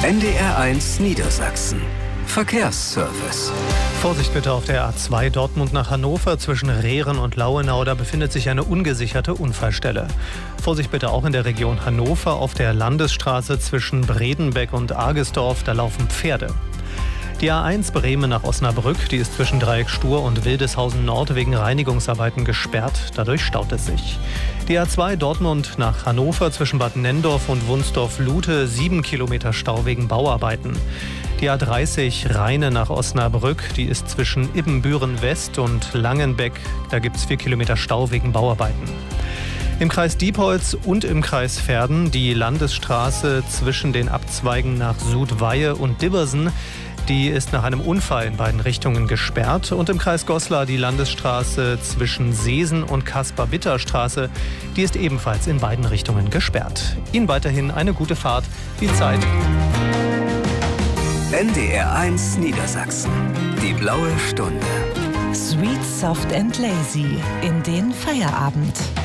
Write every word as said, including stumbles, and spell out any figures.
N D R eins Niedersachsen. Verkehrsservice. Vorsicht bitte auf der A zwei Dortmund nach Hannover zwischen Rehren und Lauenau. Da befindet sich eine ungesicherte Unfallstelle. Vorsicht bitte auch in der Region Hannover auf der Landesstraße zwischen Bredenbeck und Argesdorf. Da laufen Pferde. Die A eins Bremen nach Osnabrück, die ist zwischen Dreieck Stur und Wildeshausen Nord wegen Reinigungsarbeiten gesperrt. Dadurch staut es sich. Die A zwei Dortmund nach Hannover zwischen Bad Nenndorf und Wunsdorf-Lute, sieben Kilometer Stau wegen Bauarbeiten. Die A dreißig Rheine nach Osnabrück, die ist zwischen Ibbenbüren West und Langenbeck. Da gibt es vier Kilometer Stau wegen Bauarbeiten. Im Kreis Diepholz und im Kreis Verden die Landesstraße zwischen den Abzweigen nach Sudweihe und Dibbersen. Die ist nach einem Unfall in beiden Richtungen gesperrt. Und im Kreis Goslar die Landesstraße zwischen Seesen und Kaspar-Bitter-Straße. Die ist ebenfalls in beiden Richtungen gesperrt. Ihnen weiterhin eine gute Fahrt. Die Zeit. N D R eins Niedersachsen. Die blaue Stunde. Sweet, soft and lazy in den Feierabend.